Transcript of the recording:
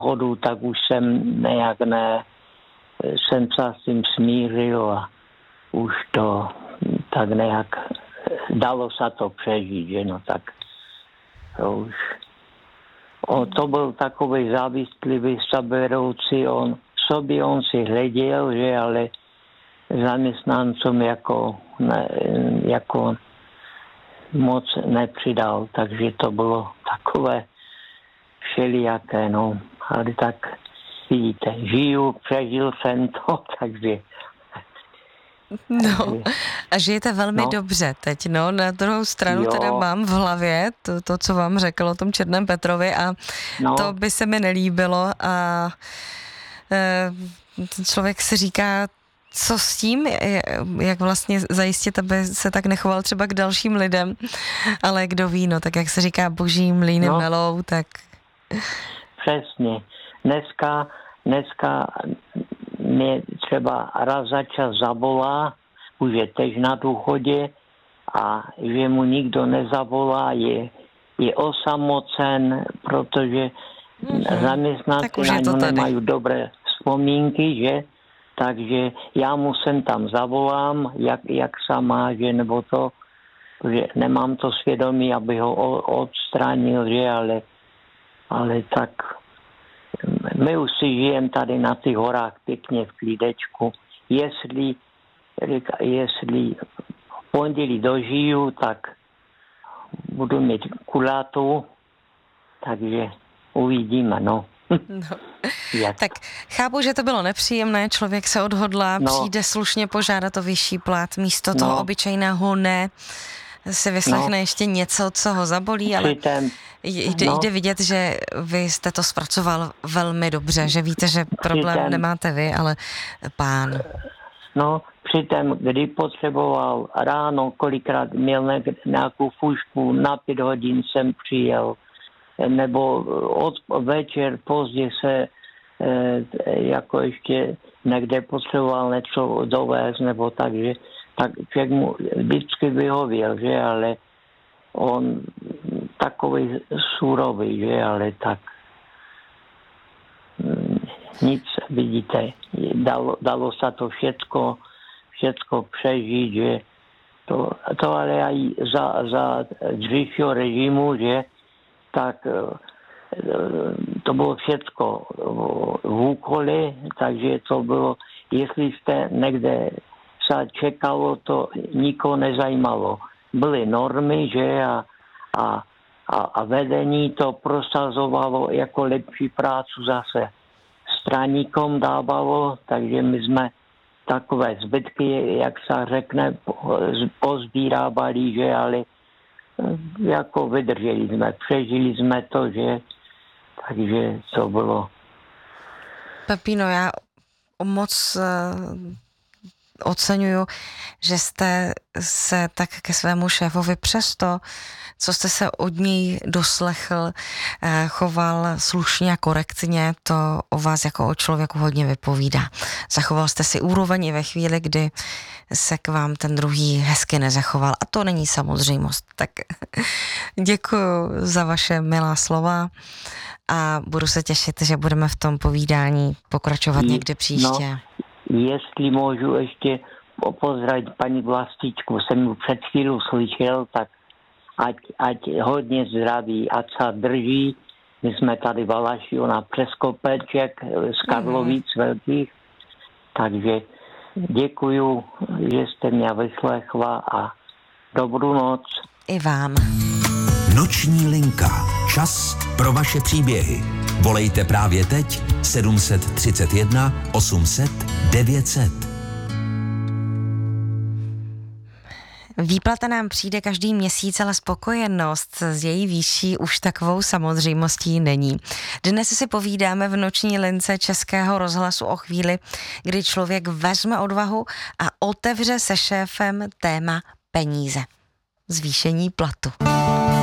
hodu, tak už jsem nějak jsem se s tím smířil a už to tak nějak dalo se to přežít, že no tak to už. To byl takový závistlivý, seberoucí, on si hleděl, že ale zaměstnancům jako moc nepřidal, takže to bylo takové všelijaké, no, ale tak vidíte, přežil jsem to, takže... No, a žijete velmi dobře teď, no, na druhou stranu teda mám v hlavě to, co vám řekl o tom Černém Petrovi a to by se mi nelíbilo a člověk si říká, co s tím, jak vlastně zajistit, aby se tak nechoval třeba k dalším lidem, ale kdo ví, no, tak jak se říká, boží mlýny melou, tak... Přesně. Dneska mě třeba raz za čas zavolá, už je tež na důchodě a že mu nikdo nezavolá, je osamocen, protože zaměstnanci na něj nemají dobré vzpomínky, že? Takže já mu sem tam zavolám, jak se má, že nebo to, že nemám to svědomí, aby ho odstranil, že, ale tak my už si žijeme tady na těch horách pěkně v klídečku. Jestli v pondělí dožiju, tak budu mít kulátu, takže uvidíme, no. Tak chápu, že to bylo nepříjemné, člověk se odhodlá, přijde slušně požádat o vyšší plat, místo toho obyčejného si vyslechne ještě něco, co ho zabolí, ale jde vidět, že vy jste to zpracoval velmi dobře, že víte, že problém nemáte vy, ale pán. No, přitom, kdy potřeboval ráno, kolikrát měl nějakou fušku, na 5 hodin jsem přijel, nebo večer pozdě se jako ještě někde potřeboval něco dovést, nebo takže tak člověk mu vždycky vyhověl, že, ale on takový surový, že, ale tak nic, vidíte, dalo se to všecko přežít, že to ale i za dřívějšího režimu, že, tak to bylo všecko v úkole, takže to bylo, jestli jste někde se čekalo, to nikoho nezajímalo. Byly normy, že a vedení to prosazovalo jako lepší prácu zase straníkom dávalo, takže my jsme takové zbytky, jak se řekne, pozbírávali, že ale jako vydrželi jsme, přežili jsme to, že takže to bylo. Pepino, já moc oceňuju, že jste se tak ke svému šéfovi přesto, co jste se od něj doslechl, choval slušně a korektně, to o vás jako o člověku hodně vypovídá. Zachoval jste si úroveň i ve chvíli, kdy se k vám ten druhý hezky nezachoval a to není samozřejmost. Tak děkuju za vaše milá slova a budu se těšit, že budeme v tom povídání pokračovat někdy příště. Jestli můžu ještě pozdravit paní Vlastičku, jsem ji před chvílí slyšel, tak ať hodně zdraví, ať se drží. My jsme tady v Alaši, ona přes kopeček z Karlovíc velkých, takže děkuju, že jste mě vyslechla a dobrou noc. I vám. Noční linka. Čas pro vaše příběhy. Volejte právě teď 731 800 900. Výplata nám přijde každý měsíc, ale spokojenost s její výší už takovou samozřejmostí není. Dnes si povídáme v noční lince Českého rozhlasu o chvíli, kdy člověk vezme odvahu a otevře se šéfem téma peníze. Zvýšení platu.